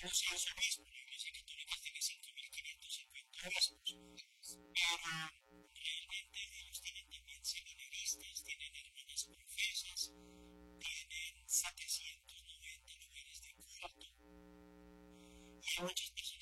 sé eso mismo, la Iglesia Católica tiene 5.550 obispos, pero realmente ellos tienen también seminaristas, tienen hermanas confesas, tienen 790 lugares de culto, y hay muchas personas